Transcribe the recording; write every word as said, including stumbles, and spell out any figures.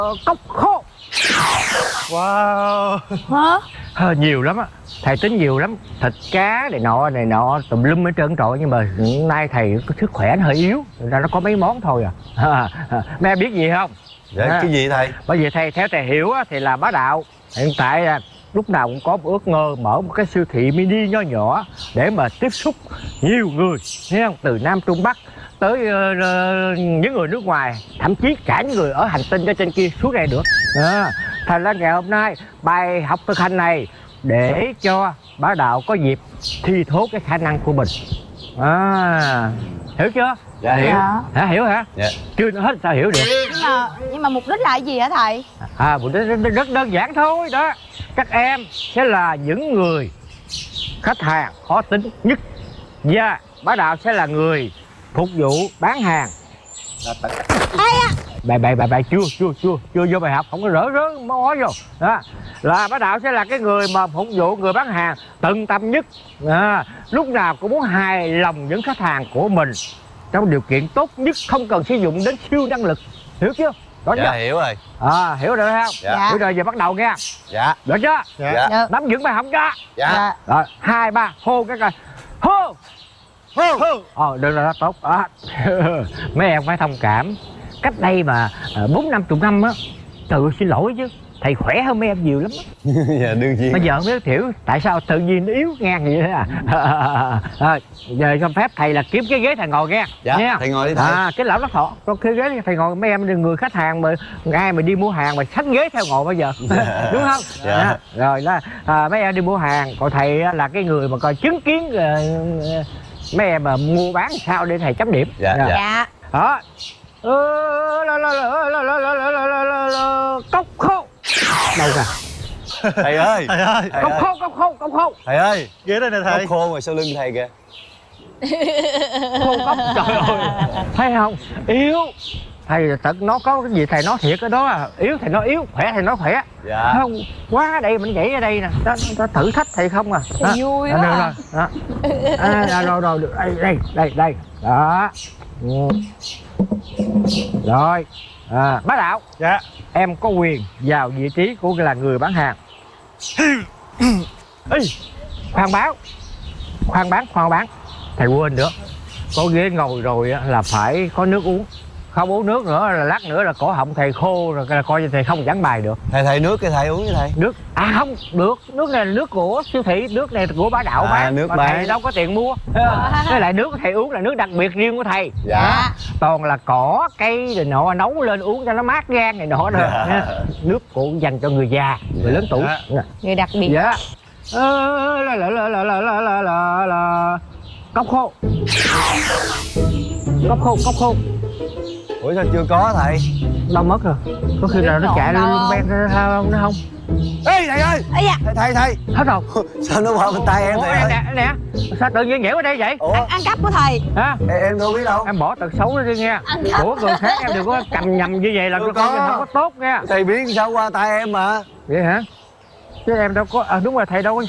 Cốc khô. Wow. Hả? Ờ, nhiều lắm á. Thầy tính nhiều lắm. Thịt cá này nọ này nọ tùm lum hết trơn trọi. Nhưng mà nay thầy có sức khỏe nó hơi yếu, ra nó có mấy món thôi à, à, à. Mấy em biết gì không? Dạ, à. Cái gì thầy? Bởi vì thầy theo thầy hiểu á, thì là bá đạo hiện tại là lúc nào cũng có một ước mơ mở một cái siêu thị mini nho nhỏ để mà tiếp xúc nhiều người, thấy không? Từ Nam Trung Bắc tới uh, uh, những người nước ngoài, thậm chí cả những người ở hành tinh ở trên kia xuống đây được. À, thành ra ngày hôm nay bài học thực hành này để cho bá đạo có dịp thi thố cái khả năng của mình. À, hiểu chưa? Dạ hiểu. Dạ. Hả, hiểu hả? Dạ. Chưa hết sao hiểu được. Nhưng mà nhưng mà mục đích là cái gì hả thầy? À, mục đích rất, rất đơn giản thôi đó. Các em sẽ là những người khách hàng khó tính nhất, và bá đạo sẽ là người phục vụ bán hàng. Bài bài bài bài chưa chưa chưa chưa vô bài học, không có rỡ rớ mó vô đó. Là bá đạo sẽ là cái người mà phục vụ người bán hàng tận tâm nhất, à, lúc nào cũng muốn hài lòng những khách hàng của mình trong điều kiện tốt nhất, không cần sử dụng đến siêu năng lực, hiểu chưa? Đó. Dạ chưa? hiểu rồi. À, hiểu rồi không? Dạ. Hiểu rồi, giờ bắt đầu nha. Dạ. Được chưa? Dạ. Dạ. Nắm vững bài học chưa? Dạ. Rồi, hai ba hô cái coi. Hô. Hô. Hô. Ờ, được rồi, đó tốt. À. Mấy em phải thông cảm. Cách đây mà bốn năm chục năm á, tự xin lỗi chứ thầy khỏe hơn mấy em nhiều lắm á. Dạ đương nhiên. Bây giờ mới hiểu tại sao tự nhiên nó yếu ngang vậy đó à. À, giờ cho phép thầy là kiếm cái ghế thầy ngồi nghe. Dạ, nghe. thầy ngồi đi thầy. À, cái lão nó thọ có cái ghế thầy ngồi, mấy em người khách hàng mà ai mà đi mua hàng mà xách ghế theo ngồi bao giờ. Đúng không? Dạ. À, rồi đó, à, mấy em đi mua hàng, còn thầy là cái người mà coi chứng kiến uh, mấy em mà mua bán sao để thầy chấm điểm. Dạ. Dạ. Dạ. Đó. Cốc khô. Đâu ra? Thầy ơi. Thầy ơi. Thầy Cốc ơi. khô, cốc khô, cốc khô. Thầy ơi. Ghế đây nè Cốc thầy. khô ngoài sau lưng thầy kìa. Khô cốc, trời ơi. Thấy không? Yếu. Thầy thật nó có cái gì thầy nói thiệt cái đó à. Yếu thầy nói yếu, khỏe thầy nói khỏe. Dạ. Không, quá đây mình nhảy ở đây nè. Nó, nó thử thách thầy không à. Thầy vui à, quá được à. rồi. Đó. À, à, rồi rồi được. Đây đây đây đây. Đó. Ừ. Rồi. À, bá đạo. Dạ. Em có quyền vào vị trí của là người bán hàng. Ê, khoan báo, khoan bán, khoan bán. Thầy quên nữa, có ghế ngồi rồi là phải có nước uống. Không uống nước nữa là lát nữa là cổ họng thầy khô rồi, là coi như thầy không giảng bài được. Thầy thầy nước cái thầy uống với thầy. Nước à không được, nước này là nước của siêu thị, nước này là của bá đạo À, bán, nước mà bán. thầy đâu có tiền mua. Với lại nước thầy uống là nước đặc biệt riêng của thầy. Dạ. Toàn là cỏ cây rồi nọ nấu lên uống cho nó mát gan này nọ rồi. Dạ. Nước của dành cho người già, người lớn tuổi. Dạ. Người đặc biệt. Dạ. Ờ, là là là là là là là là là cốc khô. Cốc khô, cốc khô. Ủa sao chưa có thầy? Đâu mất rồi? Có khi nào nó chạy lên ben ra không nó không? Ê thầy ơi. Ây da. Thầy thầy thầy. Hết rồi. Sao nó qua bên tay em Ủa, thầy đây ơi? nè, đây nè. Sao tự nhiên nhảy qua đây vậy? Ủa Ăn, ăn cắp của thầy. Hả? em, em đâu biết đâu. Em bỏ tật xấu đi nghe. Của người khác em đừng có cầm nhầm như vậy là Đâu con có. không có tốt nha. Thầy biết sao qua tay em mà. Vậy hả? Chứ em đâu có, à đúng rồi thầy đâu có